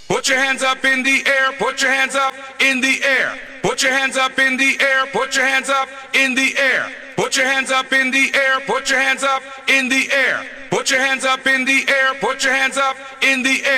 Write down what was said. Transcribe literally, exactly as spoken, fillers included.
Put your hands up in the air, put your hands up in the air. Put your hands up in the air, put your hands up in the air. Put your hands up in the air, put your hands up in the air. Put your hands up in the air, put your hands up in the air.